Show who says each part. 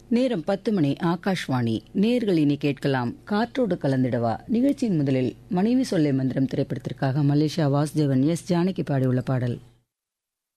Speaker 1: நேரம் 10 மணி. ஆகாஷ்வாணி. நேர்கள் இனி கேட்கலாம் காற்றோடு கலந்திடவா. நிகழ்ச்சியின் முதலில் மனைவி சொல்லை மந்திரம் திரைப்படத்திற்காக மலேசியா வாசுதேவன் எஸ் ஜானகி பாடியுள்ள பாடல்.